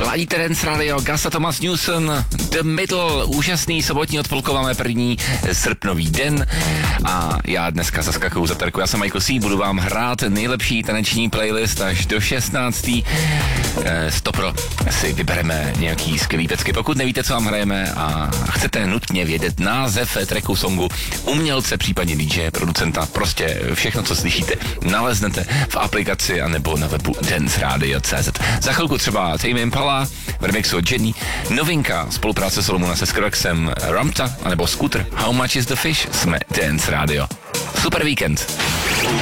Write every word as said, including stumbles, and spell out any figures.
Ladíte Dance Radio, Gasta Thomas Newson, The Middle, úžasný sobotní odpolko, máme první srpnový den a já dneska zaskakuju za terku. Já jsem Michael C, budu vám hrát nejlepší taneční playlist až do šestnáctý Stopro si vybereme nějaký skvělý pecky. Pokud nevíte, co vám hrajeme a chcete nutně vědět název tracku, songu, umělce, případně D J, producenta, prostě všechno, co slyšíte, naleznete v aplikaci anebo na webu dance radio tečka cé zet. Za chvilku třeba Tame Impala v remixu od Jenny, novinka spolupráce Solomona se Skrillex,em Ramta anebo Scooter. How much is the fish? Jsme Dance Radio. Super víkend.